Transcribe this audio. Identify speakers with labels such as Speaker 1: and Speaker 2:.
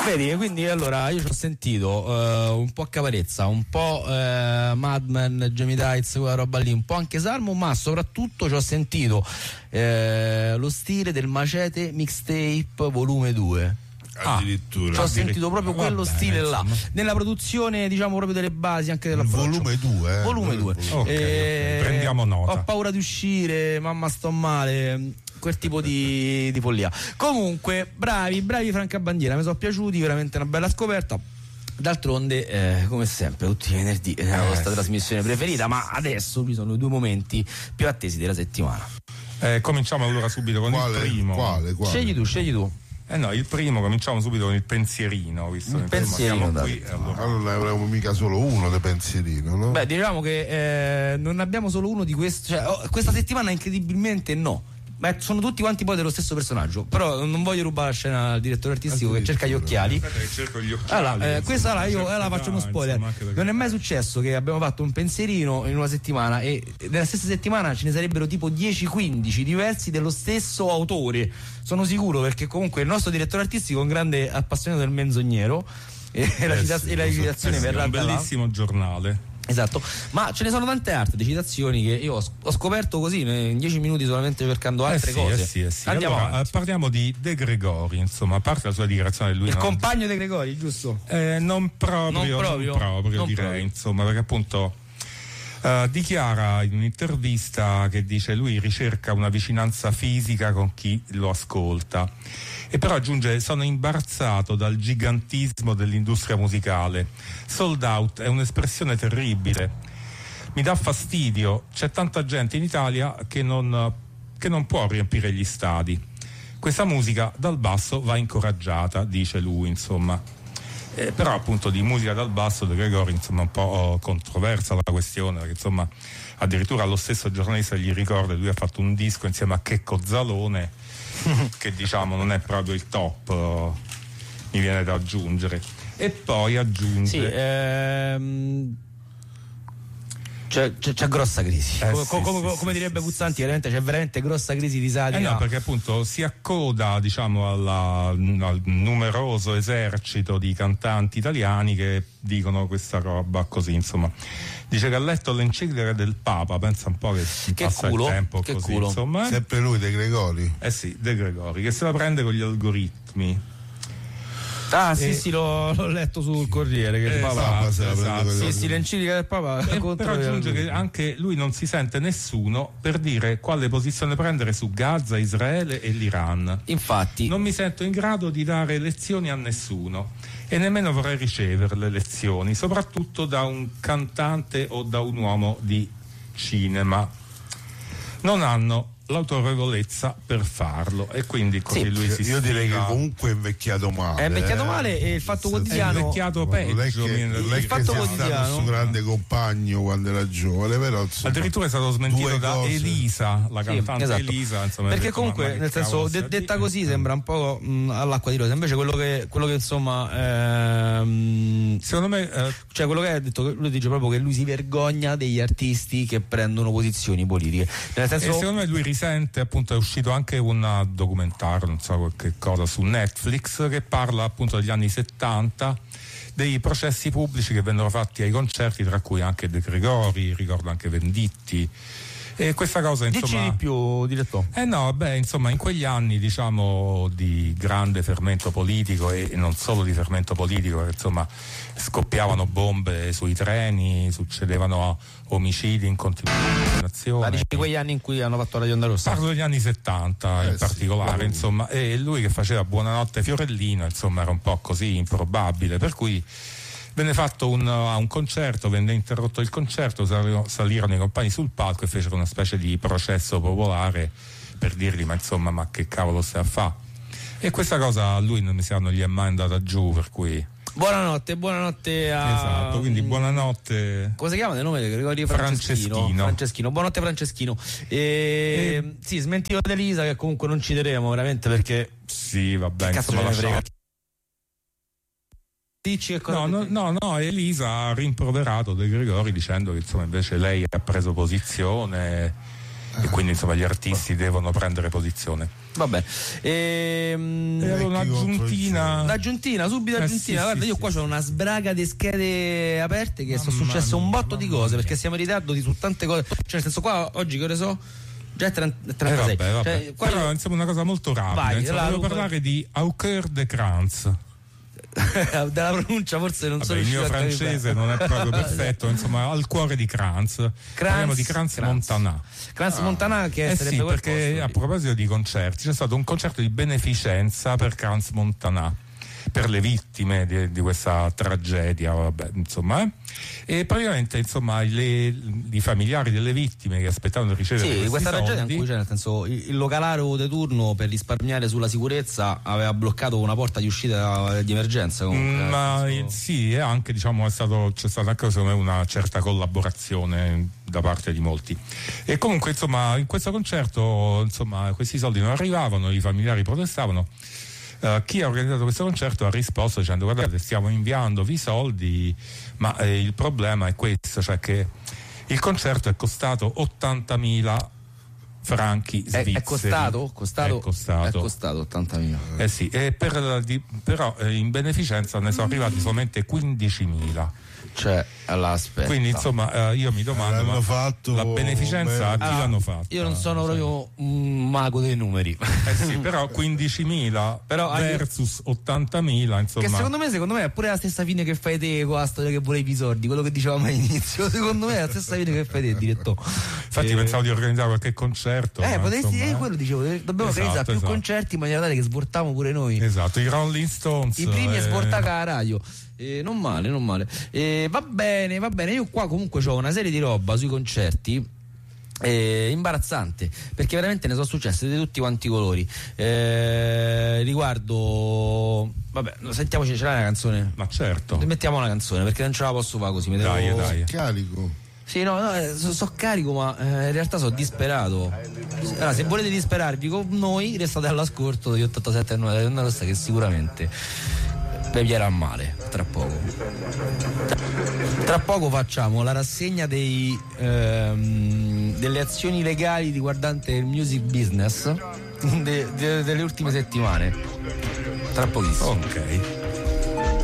Speaker 1: Vedi, quindi allora io ci ho sentito un po' Caparezza, un po' Madman, Jamie Tights, quella roba lì, un po' anche Salmo, ma soprattutto ci ho sentito lo stile del Macete Mixtape volume 2.
Speaker 2: Addirittura
Speaker 1: Ci ho sentito proprio quello stile là, nella produzione, diciamo, proprio delle basi, anche della
Speaker 2: volume 2.
Speaker 1: Volume 2.
Speaker 3: Okay. Prendiamo nota.
Speaker 1: Ho paura di uscire, mamma sto male, quel tipo di follia. Comunque bravi Franca Bandiera, mi sono piaciuti, veramente una bella scoperta. D'altronde, come sempre, tutti i venerdì è la vostra trasmissione preferita, ma adesso ci sono i 2 momenti più attesi della settimana.
Speaker 3: Cominciamo allora subito con il primo.
Speaker 2: Quale?
Speaker 1: Scegli tu.
Speaker 3: No, il primo, cominciamo subito con il pensierino, visto che siamo qui.
Speaker 2: Allora non ne avremo mica solo uno di pensierino, no?
Speaker 1: Beh, diciamo che non abbiamo solo uno di questo, cioè, questa settimana incredibilmente no. Beh, sono tutti quanti poi dello stesso personaggio, però non voglio rubare la scena al direttore artistico che cerca gli occhiali.
Speaker 3: Aspetta che cerco gli occhiali.
Speaker 1: Allora, questa io la faccio uno spoiler. Non è mai successo che abbiamo fatto un pensierino in una settimana e nella stessa settimana ce ne sarebbero tipo 10-15 diversi dello stesso autore. Sono sicuro, perché comunque il nostro direttore artistico è un grande appassionato del menzognero e la citazione verrà da là.
Speaker 3: Un bellissimo giornale.
Speaker 1: Esatto, ma ce ne sono tante altre di citazioni che io ho scoperto così in 10 minuti solamente cercando altre cose.
Speaker 3: Sì.
Speaker 1: Andiamo
Speaker 3: allora, parliamo di De Gregori, insomma, a parte la sua dichiarazione, lui
Speaker 1: compagno De Gregori, giusto?
Speaker 3: Non proprio direi, insomma, perché appunto dichiara in un'intervista che dice lui ricerca una vicinanza fisica con chi lo ascolta, e però aggiunge: sono imbarazzato dal gigantismo dell'industria musicale, sold out è un'espressione terribile, mi dà fastidio, c'è tanta gente in Italia che non può riempire gli stadi, questa musica dal basso va incoraggiata, dice lui, insomma. Però appunto di musica dal basso De Gregori, insomma, un po' controversa la questione, perché insomma addirittura lo stesso giornalista gli ricorda che lui ha fatto un disco insieme a Checco Zalone che diciamo non è proprio il top, mi viene da aggiungere. E poi aggiunge
Speaker 1: c'è grossa crisi, come direbbe Guzzanti, veramente c'è veramente grossa crisi di satira.
Speaker 3: No, perché appunto si accoda, diciamo, al numeroso esercito di cantanti italiani che dicono questa roba così, insomma. Dice che ha letto l'enciclica del Papa, pensa un po' che passa il tempo così, insomma.
Speaker 2: Sempre lui, De Gregori?
Speaker 3: Sì, De Gregori, che se la prende con gli algoritmi.
Speaker 1: Sì, l'ho letto sul Corriere che il Papa l'enciclica del Papa.
Speaker 3: Però aggiunge che anche lui non si sente nessuno per dire quale posizione prendere su Gaza, Israele e l'Iran.
Speaker 1: Infatti
Speaker 3: non mi sento in grado di dare lezioni a nessuno e nemmeno vorrei ricevere le lezioni, soprattutto da un cantante o da un uomo di cinema. Non hanno l'autorevolezza per farlo, e quindi così lui si
Speaker 2: io direi che comunque è invecchiato male.
Speaker 1: È invecchiato male, e il Fatto Quotidiano
Speaker 3: è invecchiato peggio.
Speaker 2: Il Fatto Quotidiano, un grande compagno quando era giovane, però insomma,
Speaker 3: addirittura è stato smentito da Elisa, la cantante, esatto. Elisa, insomma,
Speaker 1: perché comunque nel senso detta così sembra un po' all'acqua di rose, invece quello che insomma
Speaker 3: secondo me
Speaker 1: cioè quello che ha detto, lui dice proprio che lui si vergogna degli artisti che prendono posizioni politiche, nel senso,
Speaker 3: e secondo me lui risente, appunto è uscito anche un documentario, non so che cosa, su Netflix, che parla appunto degli anni 70, dei processi pubblici che vennero fatti ai concerti, tra cui anche De Gregori, ricordo anche Venditti, e questa cosa, insomma,
Speaker 1: dici di più, direttore.
Speaker 3: Insomma, in quegli anni, diciamo, di grande fermento politico, e non solo di fermento politico, perché insomma scoppiavano bombe sui treni, succedevano omicidi in continuazione.
Speaker 1: Ma dici quegli anni in cui hanno fatto Radio Onda Rossa?
Speaker 3: Parlo degli anni 70 in particolare, insomma, e lui che faceva Buonanotte Fiorellino, insomma, era un po' così improbabile, per cui venne fatto un concerto, venne interrotto il concerto, salirono i compagni sul palco e fecero una specie di processo popolare per dirgli ma che cavolo stai a fa? E questa cosa a lui non gli è mai andata giù, per cui
Speaker 1: buonanotte a...
Speaker 3: Esatto, quindi buonanotte.
Speaker 1: Come si chiama il nome? Gregorio Franceschino. Buonanotte Franceschino. Sì, smentito di Elisa, che comunque non citeremo veramente, perché
Speaker 3: sì, vabbè,
Speaker 1: insomma,
Speaker 3: No, Elisa ha rimproverato De Gregori dicendo che insomma invece lei ha preso posizione e quindi insomma gli artisti devono prendere posizione.
Speaker 1: Vabbè,
Speaker 3: un'aggiuntina,
Speaker 1: subito aggiuntina. Guarda, io qua c'ho una sbraga di schede aperte che sono successe un botto di cose, perché siamo in ritardo su tante cose. Cioè, nel senso, qua oggi che ore so? Già è 36.
Speaker 3: Vabbè.
Speaker 1: Cioè,
Speaker 3: però insomma una cosa molto rapida. Volevo parlare di Au cœur de Kranz.
Speaker 1: Della pronuncia forse non sono
Speaker 3: il mio francese non è proprio perfetto, insomma, al cuore di Kranz. Parliamo di Crans Montana.
Speaker 1: Crans Montana, che
Speaker 3: sì, perché a proposito di concerti c'è stato un concerto di beneficenza per Crans Montana, per le vittime di questa tragedia, vabbè, insomma, e praticamente insomma i familiari delle vittime che aspettavano di ricevere
Speaker 1: questa
Speaker 3: soldi,
Speaker 1: tragedia in cui c'è, nel senso, il localario di turno, per risparmiare sulla sicurezza, aveva bloccato una porta di uscita di emergenza comunque,
Speaker 3: sì, e anche c'è stata anche secondo me una certa collaborazione da parte di molti, e comunque insomma in questo concerto insomma questi soldi non arrivavano, i familiari protestavano. Chi ha organizzato questo concerto ha risposto dicendo: guardate, stiamo inviandovi i soldi, ma il problema è questo, cioè che il concerto è costato 80.000 franchi svizzeri.
Speaker 1: È costato 80.000.
Speaker 3: Sì, però in beneficenza ne sono arrivati solamente 15.000.
Speaker 1: Cioè, all'aspetta.
Speaker 3: Quindi insomma io mi domando, la beneficenza chi l'hanno fatta?
Speaker 1: Io non sono proprio un mago dei numeri.
Speaker 3: Sì, però 15.000 versus 80.000, insomma.
Speaker 1: Che secondo me è pure la stessa fine che fai te con la storia che volevi i soldi, quello che dicevamo all'inizio. Secondo me è la stessa fine che fai te, direttore.
Speaker 3: Infatti pensavo di organizzare qualche concerto.
Speaker 1: Quello dicevo, dobbiamo organizzare più concerti in maniera tale che sbortiamo pure noi.
Speaker 3: Esatto, i Rolling Stones.
Speaker 1: I primi a sbortare a radio. Non male. Va bene. Io qua comunque ho una serie di roba sui concerti imbarazzante, perché veramente ne sono successe di tutti quanti i colori. Riguardo, vabbè, sentiamoci, ce l'hai una canzone?
Speaker 3: Ma certo.
Speaker 1: Mettiamo una canzone, perché non ce la posso fare così.
Speaker 3: Dai.
Speaker 2: Carico.
Speaker 1: Sì, so carico, ma in realtà sono disperato. Allora, se volete disperarvi con noi, restate all'ascolto degli 87.9 Onda Rossa, che sicuramente beverà male tra poco. Tra poco facciamo la rassegna delle azioni legali riguardante il music business delle ultime settimane. Tra pochissimo.
Speaker 3: Ok.